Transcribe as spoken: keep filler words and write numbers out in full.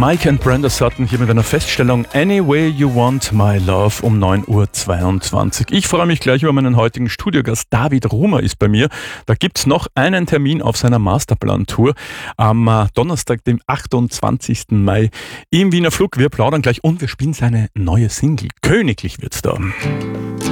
Mike and Brenda Sutton hier mit einer Feststellung Any Way You Want My Love um neun Uhr zweiundzwanzig. Ich freue mich gleich über meinen heutigen Studiogast. David Rumer ist bei mir. Da gibt's noch einen Termin auf seiner Masterplan-Tour am äh, Donnerstag, dem achtundzwanzigsten Mai im Wiener Flug. Wir plaudern gleich und wir spielen seine neue Single. Königlich wird's da.